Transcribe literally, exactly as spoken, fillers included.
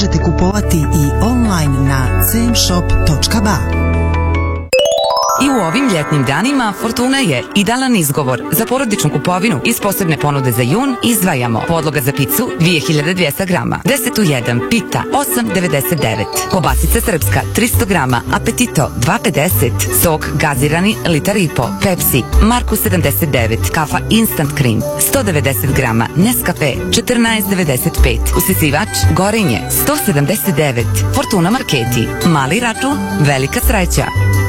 možete kupovati i online na cmshop točka ba. I u ovim ljetnim danima Fortuna je idealan izgovor. Za porodičnu kupovinu iz posebne ponude za jun izdvajamo podloga za picu dve hiljade dvesta grama, deset u jedan, pita osam devedeset devet, kobasica srpska tristo grama, Apetito dva pedeset, sok gazirani litar i po, Pepsi Marku sedamdeset devet, kafa Instant Cream sto devedeset grama, Nescafe četrnaest devedeset pet, usisivač Gorenje sto sedamdeset devet. Fortuna marketi, mali račun, velika sreća.